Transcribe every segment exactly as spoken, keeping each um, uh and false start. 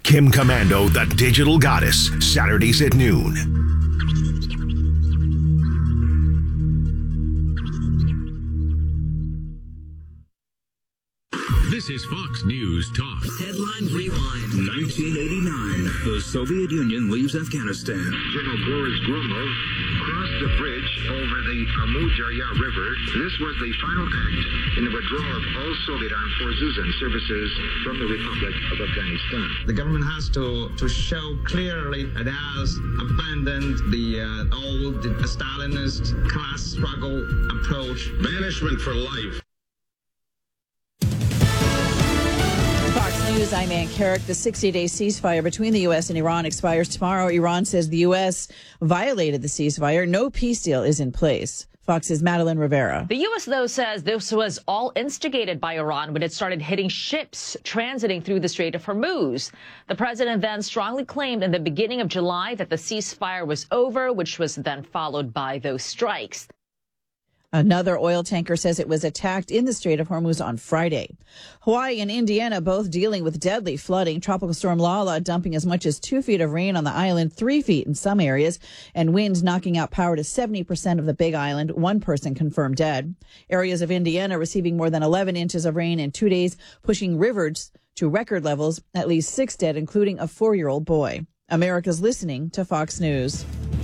Kim Komando, the Digital Goddess, Saturdays at noon. This is Fox News Talk. Headline Rewind. nineteen eighty-nine. The Soviet Union leaves Afghanistan. General Boris Gromov crossed the bridge over the Amu Darya River. This was the final act in the withdrawal of all Soviet armed forces and services from the Republic of Afghanistan. The government has to, to show clearly it has abandoned the uh, old the Stalinist class struggle approach. Banishment for life. Fox News, I'm Ann Carrick. The sixty-day ceasefire between the U S and Iran expires tomorrow. Iran says the U S violated the ceasefire. No peace deal is in place. Fox's Madeline Rivera. The U S, though, says this was all instigated by Iran when it started hitting ships transiting through the Strait of Hormuz. The president then strongly claimed in the beginning of July that the ceasefire was over, which was then followed by those strikes. Another oil tanker says it was attacked in the Strait of Hormuz on Friday. Hawaii and Indiana both dealing with deadly flooding. Tropical storm Lala dumping as much as two feet of rain on the island, three feet in some areas, and winds knocking out power to seventy percent of the Big Island. One person confirmed dead. Areas of Indiana receiving more than eleven inches of rain in two days, pushing rivers to record levels. At least six dead, including a four-year-old boy. America's listening to Fox News.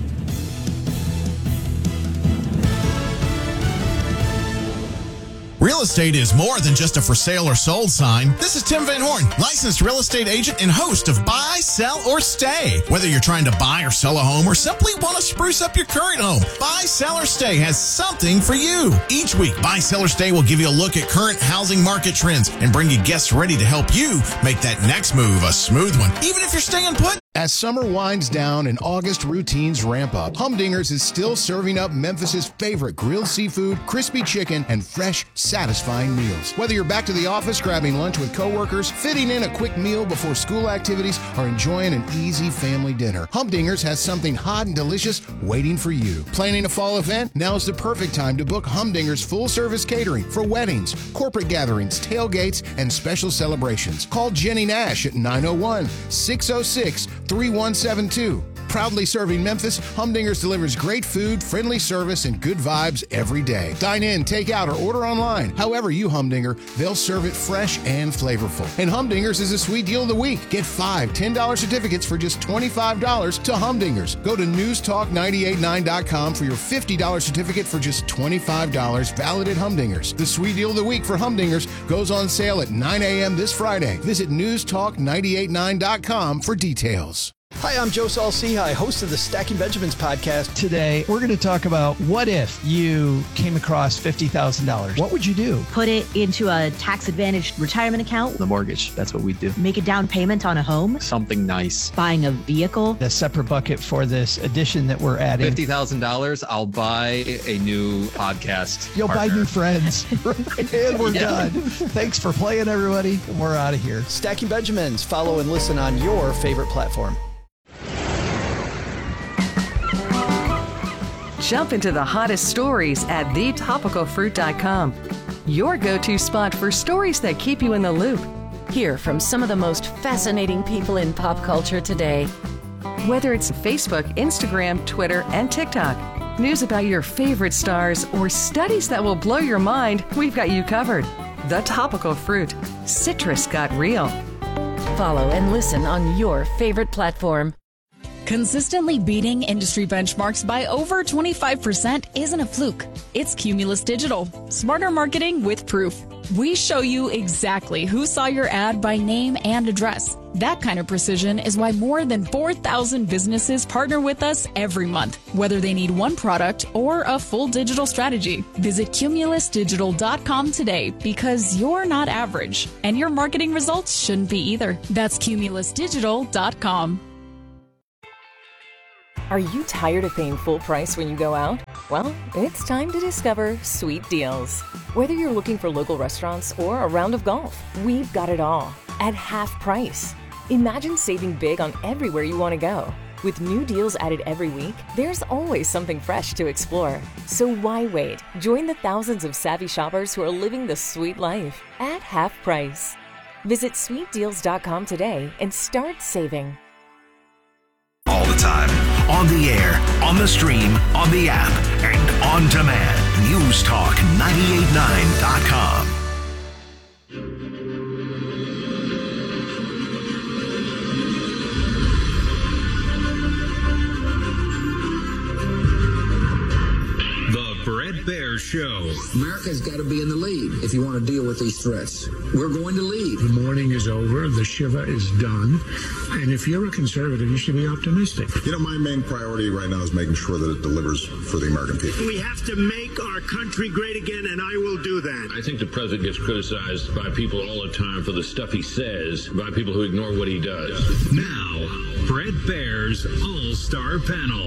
Real estate is more than just a for sale or sold sign. This is Tim Van Horn, licensed real estate agent and host of Buy, Sell, or Stay. Whether you're trying to buy or sell a home or simply want to spruce up your current home, Buy, Sell, or Stay has something for you. Each week, Buy, Sell, or Stay will give you a look at current housing market trends and bring you guests ready to help you make that next move a smooth one, even if you're staying put. As summer winds down and August routines ramp up, Humdingers is still serving up Memphis's favorite grilled seafood, crispy chicken, and fresh, satisfying meals. Whether you're back to the office grabbing lunch with coworkers, fitting in a quick meal before school activities, or enjoying an easy family dinner, Humdingers has something hot and delicious waiting for you. Planning a fall event? Now's the perfect time to book Humdingers full-service catering for weddings, corporate gatherings, tailgates, and special celebrations. Call Jenny Nash at nine oh one, six oh six, three one seven two. Proudly serving Memphis, Humdingers delivers great food, friendly service, and good vibes every day. Dine in, take out, or order online. However you Humdinger, they'll serve it fresh and flavorful. And Humdingers is a sweet deal of the week. Get five ten dollar certificates for just twenty-five dollars to Humdingers. Go to news talk nine eight nine dot com for your fifty dollar certificate for just twenty-five dollars, valid at Humdingers. The sweet deal of the week for Humdingers goes on sale at nine a.m. this Friday. Visit news talk nine eight nine dot com for details. Hi, I'm Joe Saul-Sehy, host of the Stacking Benjamins podcast. Today, we're going to talk about what if you came across fifty thousand dollars? What would you do? Put it into a tax-advantaged retirement account. The mortgage, that's what we do. Make a down payment on a home. Something nice. Buying a vehicle. A separate bucket for this addition that we're adding. fifty thousand dollars, I'll buy a new podcast You'll partner. buy new friends. And we're yeah. done. Thanks for playing, everybody. We're out of here. Stacking Benjamins. Follow and listen on your favorite platform. Jump into the hottest stories at the topical fruit dot com. Your go-to spot for stories that keep you in the loop. Hear from some of the most fascinating people in pop culture today. Whether it's Facebook, Instagram, Twitter, and TikTok, news about your favorite stars, or studies that will blow your mind, we've got you covered. The Topical Fruit. Citrus got real. Follow and listen on your favorite platform. Consistently beating industry benchmarks by over twenty-five percent isn't a fluke. It's Cumulus Digital. Smarter marketing with proof. We show you exactly who saw your ad by name and address. That kind of precision is why more than four thousand businesses partner with us every month, whether they need one product or a full digital strategy. Visit cumulus digital dot com today because you're not average, and your marketing results shouldn't be either. That's cumulus digital dot com. Are you tired of paying full price when you go out? Well, it's time to discover Sweet Deals. Whether you're looking for local restaurants or a round of golf, we've got it all at half price. Imagine saving big on everywhere you want to go. With new deals added every week, there's always something fresh to explore. So why wait? Join the thousands of savvy shoppers who are living the sweet life at half price. Visit sweet deals dot com today and start saving. All the time. On the air, on the stream, on the app, and on demand. News Talk ninety-eight point nine dot com. Bret Baier Show. America's got to be in the lead if you want to deal with these threats. We're going to lead. The mourning is over. The Shiva is done. And if you're a conservative, you should be optimistic. You know, my main priority right now is making sure that it delivers for the American people. We have to make our country great again, and I will do that. I think the president gets criticized by people all the time for the stuff he says, by people who ignore what he does. Now, Bret Baier's All-Star Panel.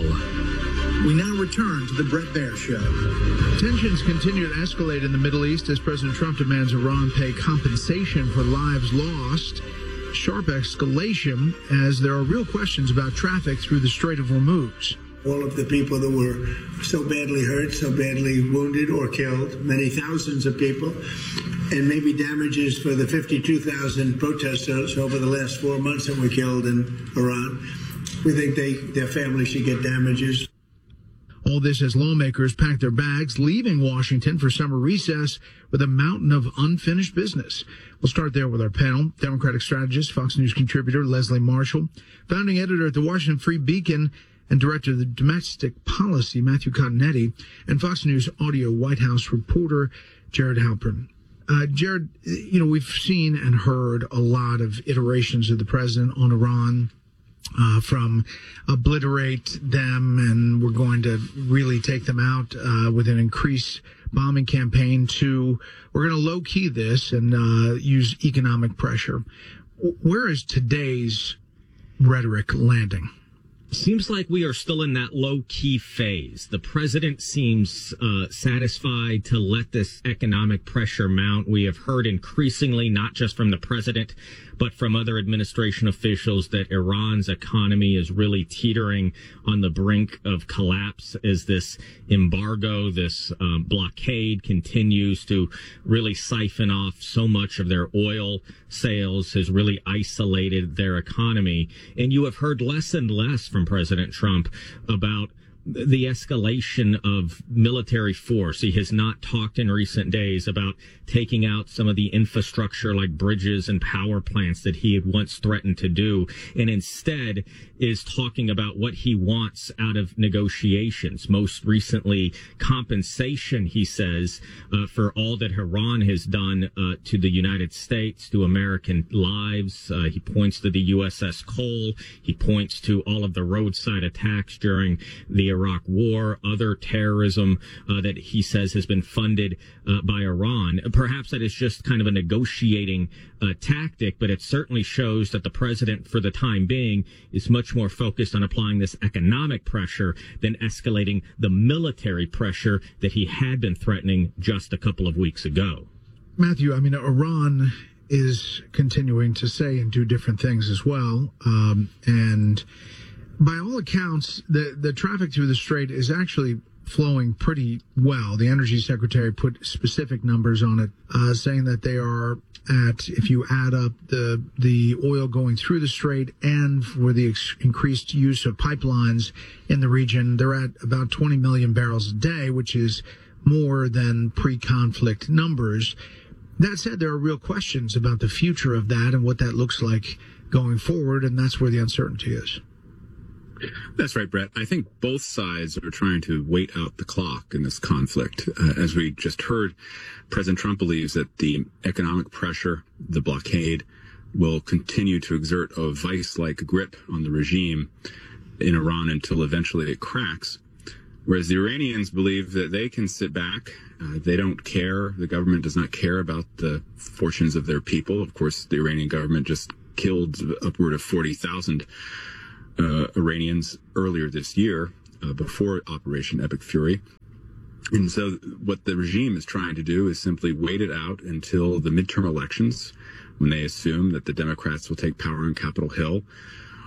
We now return to the Bret Baier Show. Tensions continue to escalate in the Middle East as President Trump demands Iran pay compensation for lives lost. Sharp escalation as there are real questions about traffic through the Strait of Hormuz. All of the people that were so badly hurt, so badly wounded or killed, many thousands of people, and maybe damages for the fifty-two thousand protesters over the last four months that were killed in Iran. We think they, their families should get damages. All this as lawmakers pack their bags, leaving Washington for summer recess with a mountain of unfinished business. We'll start there with our panel. Democratic strategist, Fox News contributor Leslie Marshall, founding editor at the Washington Free Beacon, and director of the domestic policy, Matthew Continetti, and Fox News audio White House reporter, Jared Halpern. Uh, Jared, you know, we've seen and heard a lot of iterations of the president on Iran. Uh, from obliterate them and we're going to really take them out uh, with an increased bombing campaign to we're going to low-key this and uh, use economic pressure. Where is today's rhetoric landing? Seems like we are still in that low-key phase. The president seems uh, satisfied to let this economic pressure mount. We have heard increasingly, not just from the president, but from other administration officials, that Iran's economy is really teetering on the brink of collapse as this embargo, this um, blockade continues to really siphon off so much of their oil sales, has really isolated their economy. And you have heard less and less from President Trump about the escalation of military force. He has not talked in recent days about taking out some of the infrastructure like bridges and power plants that he had once threatened to do, and instead is talking about what he wants out of negotiations. Most recently, compensation, he says, uh, for all that Iran has done uh, to the United States, to American lives. Uh, he points to the U S S Cole. He points to all of the roadside attacks during the Iraq War, other terrorism uh, that he says has been funded uh, by Iran. Perhaps that is just kind of a negotiating uh, tactic, but it certainly shows that the president, for the time being, is much more focused on applying this economic pressure than escalating the military pressure that he had been threatening just a couple of weeks ago. Matthew, I mean, Iran is continuing to say and do different things as well, um, and by all accounts, the, the traffic through the strait is actually flowing pretty well. The Energy Secretary put specific numbers on it, uh, saying that they are at, if you add up the the oil going through the strait and for the ex- increased use of pipelines in the region, they're at about twenty million barrels a day, which is more than pre-conflict numbers. That said, there are real questions about the future of that and what that looks like going forward, and that's where the uncertainty is. That's right, Brett. I think both sides are trying to wait out the clock in this conflict. Uh, as we just heard, President Trump believes that the economic pressure, the blockade, will continue to exert a vice-like grip on the regime in Iran until eventually it cracks. Whereas the Iranians believe that they can sit back. Uh, they don't care. The government does not care about the fortunes of their people. Of course, the Iranian government just killed upward of forty thousand Uh, Iranians earlier this year, uh, before Operation Epic Fury. And so what the regime is trying to do is simply wait it out until the midterm elections, when they assume that the Democrats will take power on Capitol Hill,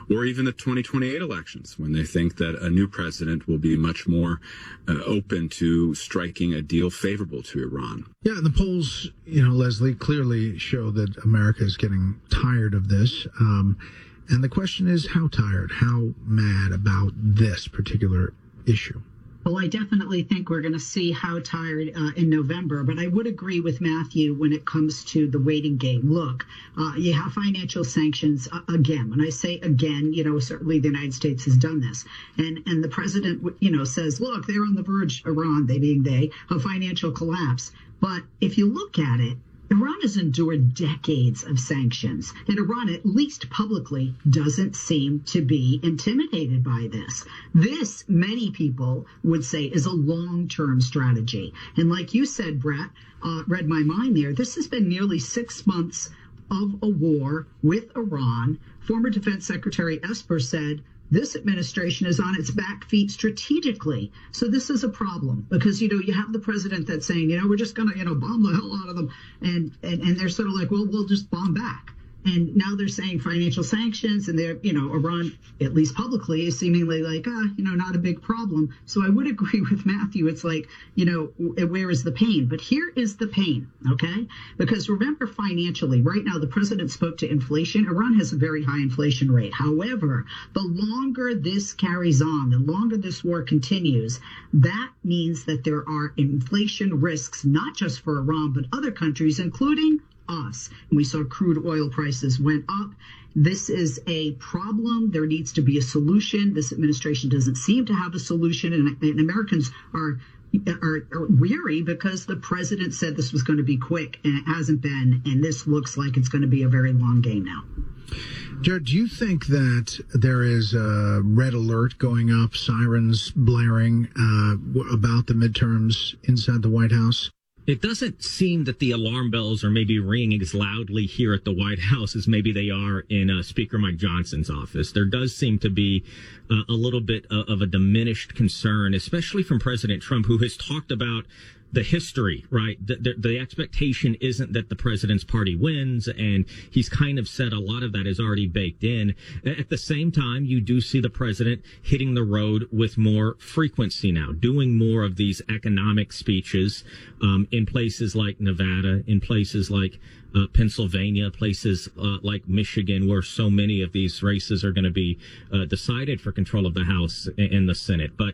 or even the twenty twenty-eight elections, when they think that a new president will be much more uh, open to striking a deal favorable to Iran. Yeah, and the polls, you know, Leslie, clearly show that America is getting tired of this. Um, and the question is, how tired, how mad about this particular issue? Well, I definitely think we're going to see how tired uh, in November, but I would agree with Matthew when it comes to the waiting game. Look, uh, you have financial sanctions uh, again. When I say again, you know, certainly the United States has done this. And and the president, you know, says, look, they're on the verge, Iran, they being they, of financial collapse. But if you look at it, Iran has endured decades of sanctions, and Iran, at least publicly, doesn't seem to be intimidated by this. This, many people would say, is a long-term strategy. And like you said, Brett, uh, read my mind there, this has been nearly six months of a war with Iran. Former Defense Secretary Esper said, this administration is on its back feet strategically. So this is a problem because, you know, you have the president that's saying, you know, we're just going to, you know, bomb the hell out of them. And, and, and they're sort of like, well, we'll just bomb back. And now they're saying financial sanctions, and they're, you know, Iran, at least publicly, is seemingly like, ah, you know, not a big problem. So I would agree with Matthew. It's like, you know, where is the pain? But here is the pain, okay? Because remember, financially, right now, the president spoke to inflation. Iran has a very high inflation rate. However, the longer this carries on, the longer this war continues, that means that there are inflation risks, not just for Iran, but other countries, including us. And we saw crude oil prices went up. This is a problem. There needs to be a solution. This administration doesn't seem to have a solution, and, and Americans are, are are weary because the president said this was going to be quick, and it hasn't been. And this looks like it's going to be a very long game now. Jared, do you think that there is a red alert going up, sirens blaring uh, about the midterms inside the White House? It doesn't seem that the alarm bells are maybe ringing as loudly here at the White House as maybe they are in uh, Speaker Mike Johnson's office. There does seem to be uh, a little bit of, of a diminished concern, especially from President Trump, who has talked about the history, right? The, the, the expectation isn't that the president's party wins, and he's kind of said a lot of that is already baked in. At the same time, you do see the president hitting the road with more frequency now, doing more of these economic speeches um, in places like Nevada, in places like uh, Pennsylvania, places uh, like Michigan, where so many of these races are going to be uh, decided for control of the House and the Senate. But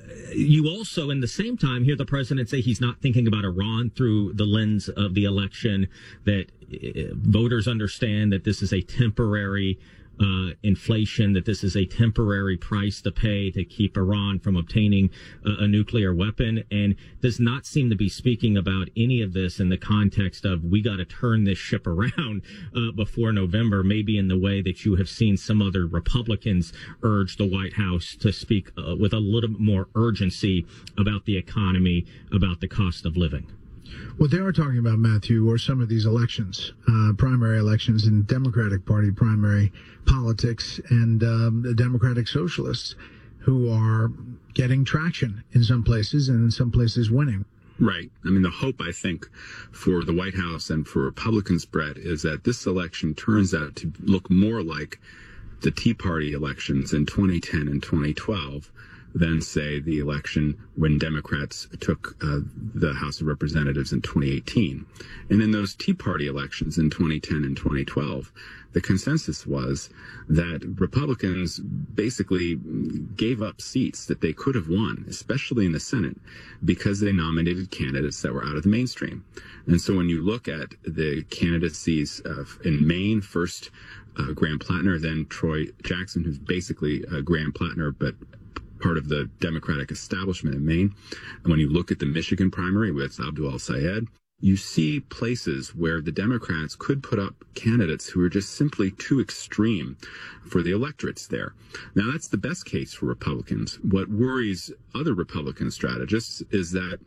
you also, in the same time, hear the president say he's not thinking about Iran through the lens of the election, that uh, voters understand that this is a temporary uh, inflation, that this is a temporary price to pay to keep Iran from obtaining a, a nuclear weapon, and does not seem to be speaking about any of this in the context of we got to turn this ship around uh, before November, maybe in the way that you have seen some other Republicans urge the White House to speak uh, with a little bit more urgency about the economy, about the cost of living. What they are talking about, Matthew, are some of these elections, uh, primary elections in Democratic Party primary politics, and um, the Democratic Socialists who are getting traction in some places and in some places winning. Right. I mean, the hope, I think, for the White House and for Republicans, Brett, is that this election turns out to look more like the Tea Party elections in twenty ten and twenty twelve than, say, the election when Democrats took uh, the House of Representatives in twenty eighteen. And in those Tea Party elections in twenty ten and twenty twelve, the consensus was that Republicans basically gave up seats that they could have won, especially in the Senate, because they nominated candidates that were out of the mainstream. And so when you look at the candidacies uh, in Maine, first uh, Graham Plattner, then Troy Jackson, who's basically uh, Graham Plattner, but part of the Democratic establishment in Maine. And when you look at the Michigan primary with Abdul El-Sayed, you see places where the Democrats could put up candidates who are just simply too extreme for the electorates there. Now, that's the best case for Republicans. What worries other Republican strategists is that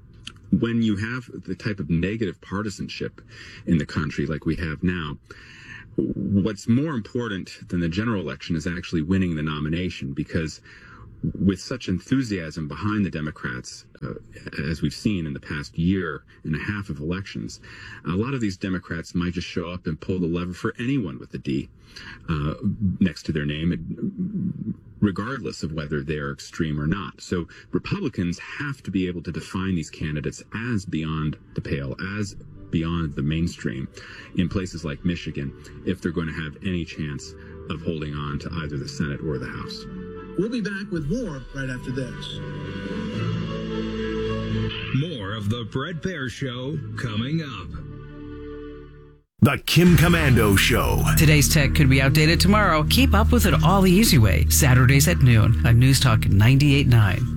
when you have the type of negative partisanship in the country like we have now, what's more important than the general election is actually winning the nomination, because with such enthusiasm behind the Democrats, uh, as we've seen in the past year and a half of elections, a lot of these Democrats might just show up and pull the lever for anyone with a D uh, next to their name, regardless of whether they're extreme or not. So Republicans have to be able to define these candidates as beyond the pale, as beyond the mainstream in places like Michigan, if they're going to have any chance of holding on to either the Senate or the House. We'll be back with more right after this. More of the Bret Baier Show coming up. The Kim Komando Show. Today's tech could be outdated tomorrow. Keep up with it all the easy way. Saturdays at noon on News Talk ninety-eight point nine.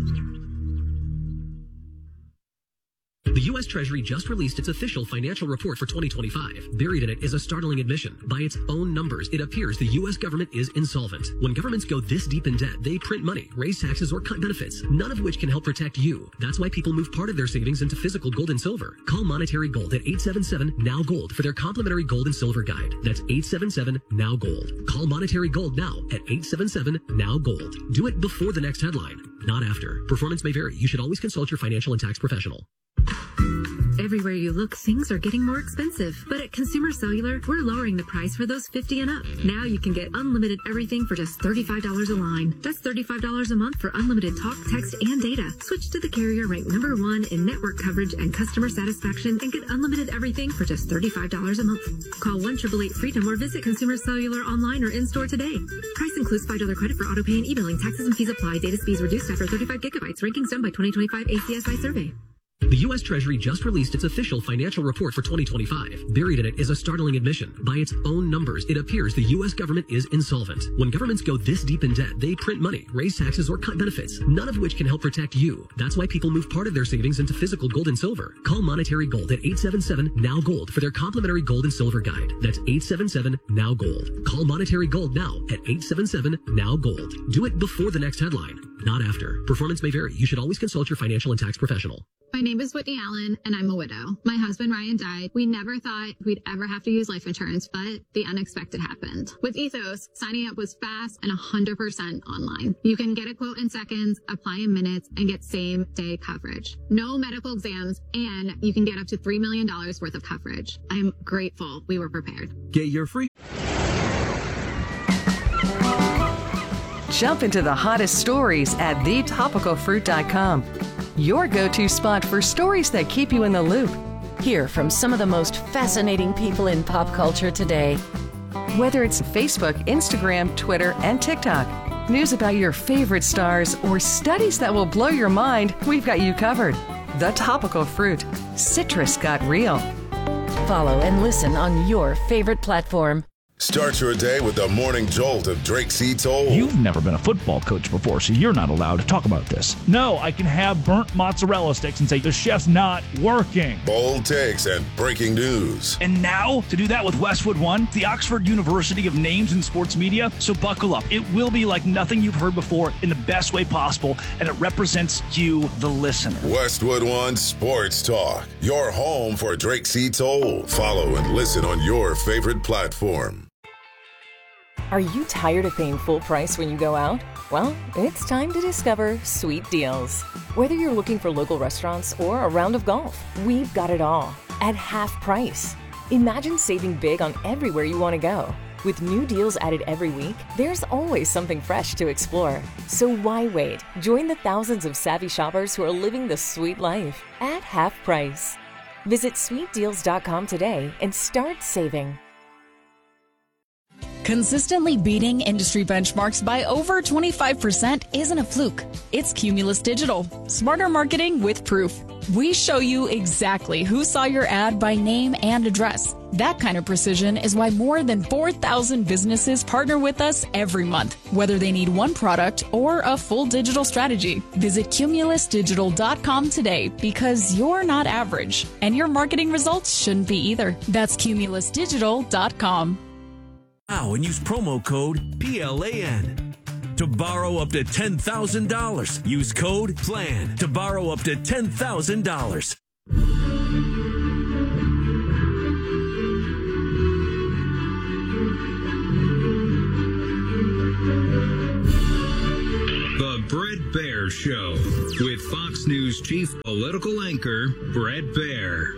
The U S Treasury just released its official financial report for twenty twenty-five. Buried in it is a startling admission. By its own numbers, it appears the U S government is insolvent. When governments go this deep in debt, they print money, raise taxes, or cut benefits, none of which can help protect you. That's why people move part of their savings into physical gold and silver. Call Monetary Gold at eight seven seven, N O W, GOLD for their complimentary gold and silver guide. That's eight seven seven, N O W, GOLD. Call Monetary Gold now at eight seven seven, N O W, GOLD. Do it before the next headline, not after. Performance may vary. You should always consult your financial and tax professional. Everywhere you look, things are getting more expensive. But at Consumer Cellular, we're lowering the price for those fifty and up. Now you can get unlimited everything for just thirty-five dollars a line. That's thirty-five dollars a month for unlimited talk, text, and data. Switch to the carrier ranked number one in network coverage and customer satisfaction and get unlimited everything for just thirty-five dollars a month. Call one eight eight eight freedom or visit Consumer Cellular online or in-store today. Price includes five dollars credit for auto pay and e-billing. Taxes and fees apply. Data speeds reduced after thirty-five gigabytes. Rankings done by twenty twenty-five A C S I survey. The U S Treasury just released its official financial report for twenty twenty-five. Buried in it is a startling admission. By its own numbers, it appears the U S government is insolvent. When governments go this deep in debt, they print money, raise taxes, or cut benefits, none of which can help protect you. That's why people move part of their savings into physical gold and silver. Call Monetary Gold at eight seven seven, N O W, GOLD for their complimentary gold and silver guide. That's eight seven seven, N O W, GOLD. Call Monetary Gold now at eight seven seven, N O W, GOLD. Do it before the next headline, not after. Performance may vary. You should always consult your financial and tax professional. My name is Whitney Allen, and I'm a widow. My husband, Ryan, died. We never thought we'd ever have to use life insurance, but the unexpected happened. With Ethos, signing up was fast and one hundred percent online. You can get a quote in seconds, apply in minutes, and get same-day coverage. No medical exams, and you can get up to three million dollars worth of coverage. I'm grateful we were prepared. Get your free... Jump into the hottest stories at the topical fruit dot com. Your go-to spot for stories that keep you in the loop. Hear from some of the most fascinating people in pop culture today. Whether it's Facebook, Instagram, Twitter, and TikTok, news about your favorite stars, or studies that will blow your mind, we've got you covered. The Topical Fruit. Citrus got real. Follow and listen on your favorite platform. Start your day with the morning jolt of Drake C. Toll. You've never been a football coach before, so you're not allowed to talk about this. No, I can have burnt mozzarella sticks and say the chef's not working. Bold takes and breaking news. And now, to do that with Westwood One, the Oxford University of Names in Sports Media. So buckle up. It will be like nothing you've heard before in the best way possible, and it represents you, the listener. Westwood One Sports Talk, your home for Drake C. Toll. Follow and listen on your favorite platform. Are you tired of paying full price when you go out? Well, it's time to discover Sweet Deals. Whether you're looking for local restaurants or a round of golf, we've got it all at half price. Imagine saving big on everywhere you want to go. With new deals added every week, there's always something fresh to explore. So why wait? Join the thousands of savvy shoppers who are living the sweet life at half price. Visit sweet deals dot com today and start saving. Consistently beating industry benchmarks by over twenty-five percent isn't a fluke. It's Cumulus Digital. Smarter marketing with proof. We show you exactly who saw your ad by name and address. That kind of precision is why more than four thousand businesses partner with us every month, whether they need one product or a full digital strategy. Visit cumulus digital dot com today because you're not average, and your marketing results shouldn't be either. That's cumulus digital dot com. Now and use promo code P L A N to borrow up to ten thousand dollars. Use code PLAN to borrow up to ten thousand dollars. The Bret Show with Fox News chief political anchor Bret Baier.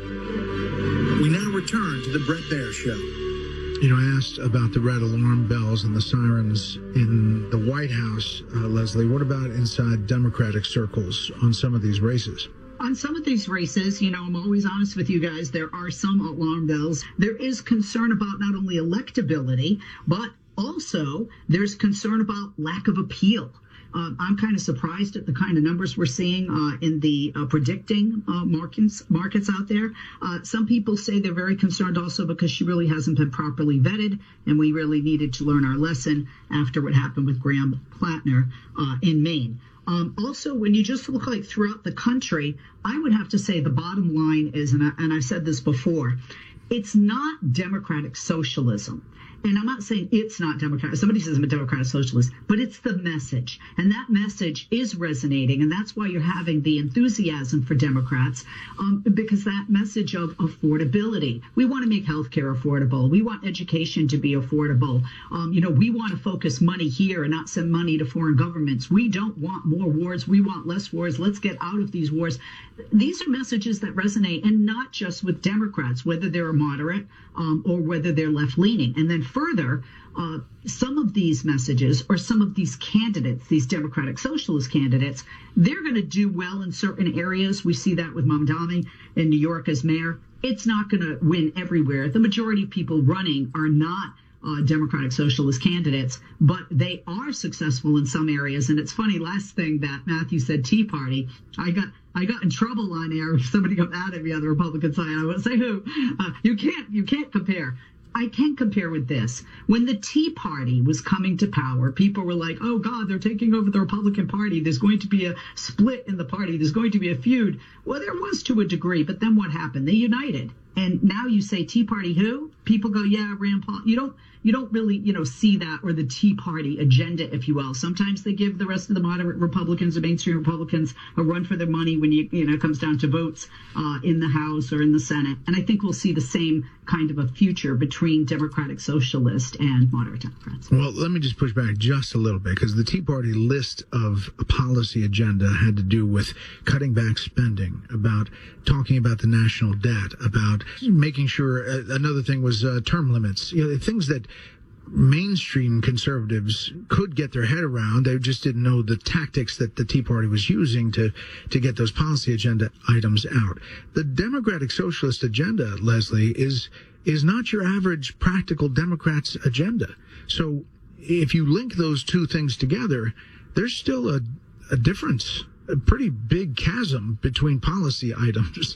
We now return to the Bret Baier Show. You know, I asked about the red alarm bells and the sirens in the White House, uh, Leslie. What about inside Democratic circles on some of these races? On some of these races, you know, I'm always honest with you guys, there are some alarm bells. There is concern about not only electability, but also there's concern about lack of appeal. Uh, I'm kind of surprised at the kind of numbers we're seeing uh, in the uh, predicting uh, markets, markets out there. Uh, some people say they're very concerned also because she really hasn't been properly vetted, and we really needed to learn our lesson after what happened with Graham Plattner uh, in Maine. Um, also, when you just look like throughout the country, I would have to say the bottom line is, and, I, and I've said this before, it's not democratic socialism. And I'm not saying it's not democratic. Somebody says I'm a democratic socialist, but it's the message. And that message is resonating. And that's why you're having the enthusiasm for Democrats, um, because that message of affordability. We want to make healthcare affordable. We want education to be affordable. Um, you know, we want to focus money here and not send money to foreign governments. We don't want more wars. We want less wars. Let's get out of these wars. These are messages that resonate, and not just with Democrats, whether they're a moderate um, or whether they're left-leaning. And then further, uh, some of these messages or some of these candidates, these Democratic Socialist candidates, they're going to do well in certain areas. We see that with Mamdani in New York as mayor. It's not going to win everywhere. The majority of people running are not Uh, Democratic Socialist candidates, but they are successful in some areas. And it's funny, last thing that Matthew said, Tea Party, I got I got in trouble on air if somebody got mad at me on the Republican side. I won't say who. Uh, you can't you can't compare. I can compare with this. When the Tea Party was coming to power, people were like, oh, God, they're taking over the Republican Party. There's going to be a split in the party. There's going to be a feud. Well, there was to a degree, but then what happened? They united. And now you say Tea Party who? People go, yeah, Rand Paul. You don't you don't really, you know, see that, or the Tea Party agenda, if you will. Sometimes they give the rest of the moderate Republicans or mainstream Republicans a run for their money when you you know it comes down to votes uh, in the House or in the Senate. And I think we'll see the same kind of a future between Democratic Socialist and moderate Democrats. Well, let me just push back just a little bit, because the Tea Party list of a policy agenda had to do with cutting back spending, about talking about the national debt, about making sure uh, another thing was uh, term limits, you know, things that mainstream conservatives could get their head around. They just didn't know the tactics that the Tea Party was using to, to get those policy agenda items out. The Democratic Socialist agenda, Leslie, is is not your average practical Democrats' agenda. So if you link those two things together, there's still a, a difference, a pretty big chasm between policy items.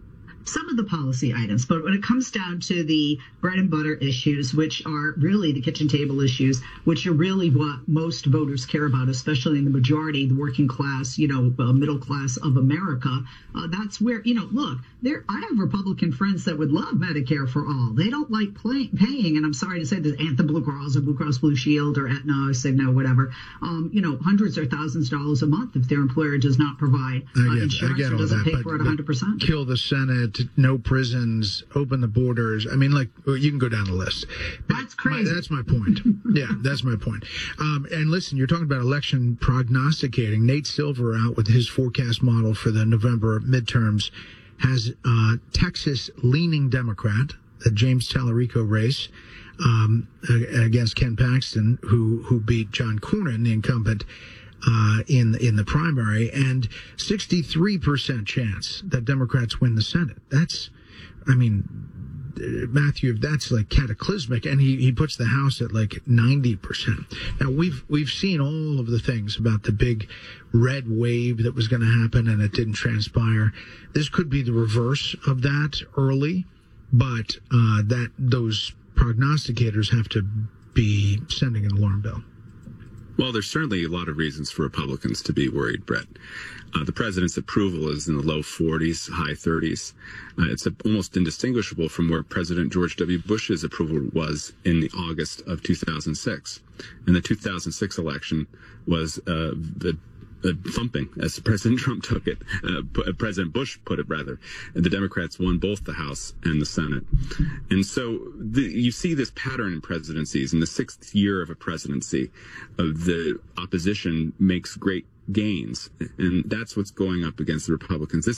Some of the policy items, but when it comes down to the bread and butter issues, which are really the kitchen table issues, which are really what most voters care about, especially in the majority, the working class, you know, uh, middle class of America, uh, that's where, you know, look, there, I have Republican friends that would love Medicare for all. They don't like play, paying, and I'm sorry to say this, Anthem Blue Cross or Blue Cross Blue Shield or Aetna or Cigna, whatever, um, you know, hundreds or thousands of dollars a month if their employer does not provide uh, get, insurance or doesn't that, pay for it one hundred percent. Kill the Senate, no prisons, open the borders. I mean, like, you can go down the list. That's crazy. My, that's my point. Yeah, that's my point. Um, and listen, you're talking about election prognosticating. Nate Silver out with his forecast model for the November midterms has uh, Texas leaning Democrat, the James Tallarico race, um, against Ken Paxton, who, who beat John Cornyn, the incumbent, Uh, in in the primary, and sixty-three percent chance that Democrats win the Senate. That's, I mean, Matthew, that's like cataclysmic, and he, he puts the House at like ninety percent. Now, we've we've seen all of the things about the big red wave that was going to happen, and it didn't transpire. This could be the reverse of that early, but uh, that those prognosticators have to be sending an alarm bell. Well, there's certainly a lot of reasons for Republicans to be worried, Brett. Uh, the president's approval is in the low forties, high thirties. Uh, it's a, almost indistinguishable from where President George W. Bush's approval was in the August of two thousand six. And the two thousand six election was uh, the, a thumping, as President Trump took it, uh, President Bush put it, rather. And the Democrats won both the House and the Senate. And so the, you see this pattern in presidencies. In the sixth year of a presidency, uh, the opposition makes great gains. And that's what's going up against the Republicans. This